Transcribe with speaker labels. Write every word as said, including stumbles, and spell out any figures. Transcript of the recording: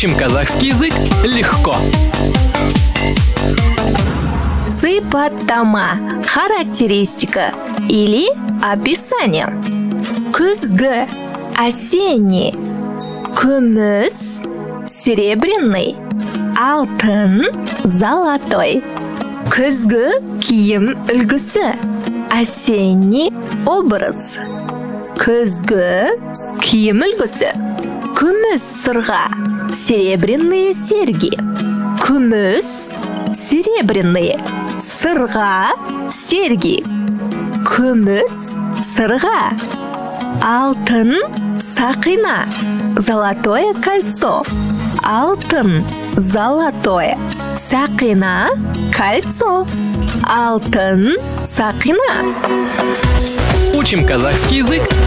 Speaker 1: Учим казахский язык легко.
Speaker 2: Сипаттама, характеристика или описание. Күзгі, осенний. Күміс, серебряный. Алтын, золотой. Күзгі киім үлгісі. Осенний образ. Күзгі киім үлгісі. Күміс сырға, серебряные серьги. Күміс, серебряные. Сырға, серьги. Күміс, сырға. Алтын, сақина. Золотое кольцо. Алтын, золотое. Сақина, кольцо. Алтын, сақина.
Speaker 1: Учим казахский язык